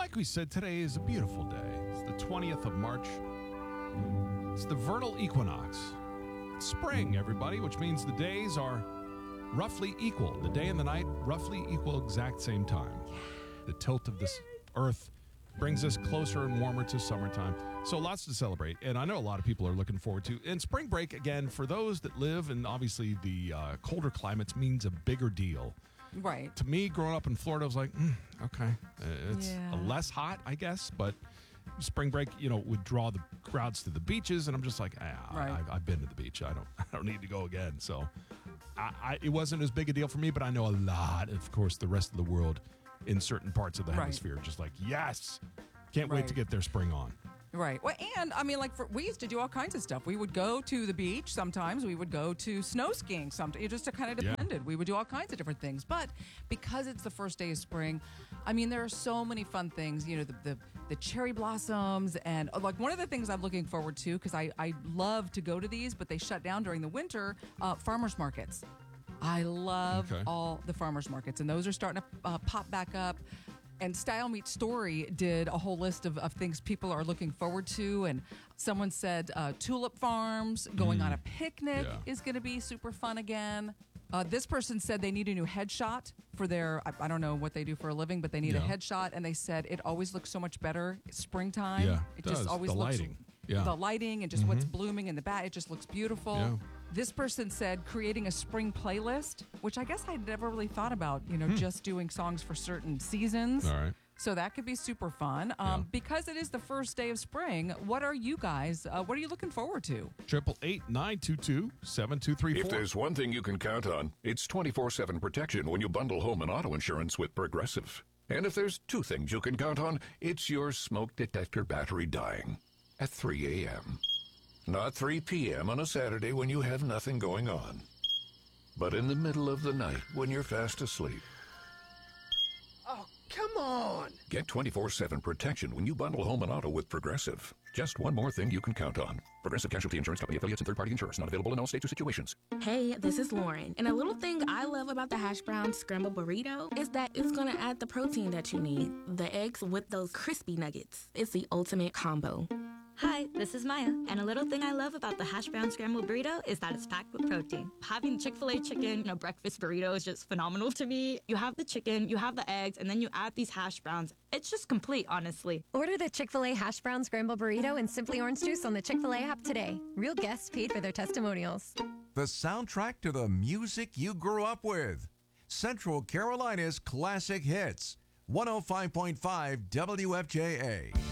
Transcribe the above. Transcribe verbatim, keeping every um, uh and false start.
like we said, today is a beautiful day. It's the twentieth of March. It's the vernal equinox. It's spring, everybody, which means the days are roughly equal. The day and the night roughly equal, exact same time. The tilt of this earth brings us closer and warmer to summertime. So lots to celebrate. And I know a lot of people are looking forward to. And spring break, again, for those that live in obviously the uh, colder climates means a bigger deal. Right. To me, growing up in Florida, I was like, mm, okay, uh, it's Yeah. less hot, I guess, but spring break, you know, would draw the crowds to the beaches, and I'm just like, ah, Right. I, I've, I've been to the beach. I don't, I don't need to go again. So, I, I, it wasn't as big a deal for me, but I know a lot, of course, the rest of the world in certain parts of the Right. hemisphere, just like, yes, can't wait Right. to get their spring on. Right. Well, and I mean, like, for, we used to do all kinds of stuff. We would go to the beach sometimes. We would go to snow skiing sometimes. It just kind of Yeah. depended. We would do all kinds of different things. But because it's the first day of spring, I mean, there are so many fun things. You know, the the, the cherry blossoms, and uh, like one of the things I'm looking forward to, because I, I love to go to these, but they shut down during the winter, uh, farmers markets. I love Okay. all the farmers markets, and those are starting to uh, pop back up. And Style Meets Story did a whole list of, of things people are looking forward to. And someone said uh, tulip farms, going on a picnic Yeah. is going to be super fun again. Uh, this person said they need a new headshot for their, I, I don't know what they do for a living, but they need Yeah. a headshot. And they said it always looks so much better springtime. Yeah, it it just does. always The looks lighting. Yeah. the lighting and just what's blooming in the back. It just looks beautiful. Yeah. This person said creating a spring playlist, which I guess I'd never really thought about, you know, just doing songs for certain seasons. All right. So that could be super fun. Um, Yeah. Because it is the first day of spring, what are you guys, uh, what are you looking forward to? Triple eight nine two two seven two three If four. there's one thing you can count on, it's twenty-four seven protection when you bundle home and auto insurance with Progressive. And if there's two things you can count on, it's your smoke detector battery dying at three a.m. Not three p.m. on a Saturday when you have nothing going on, but in the middle of the night when you're fast asleep. Oh, come on! Get twenty-four seven protection when you bundle home and auto with Progressive. Just one more thing you can count on. Progressive Casualty Insurance Company, affiliates, and third-party insurers. Not available in all states or situations. Hey, this is Lauren. And a little thing I love about the hash brown scrambled burrito is that it's going to add the protein that you need. The eggs with those crispy nuggets. It's the ultimate combo. Hi, this is Maya, and a little thing I love about the hash brown scrambled burrito is that it's packed with protein. Having Chick-fil-A chicken in a breakfast burrito is just phenomenal to me. You have the chicken, you have the eggs, and then you add these hash browns. It's just complete, honestly. Order the Chick-fil-A Hash Brown Scramble Burrito and Simply Orange Juice on the Chick-fil-A app today. Real guests paid for their testimonials. The soundtrack to the music you grew up with. Central Carolina's classic hits. one oh five point five W F J A.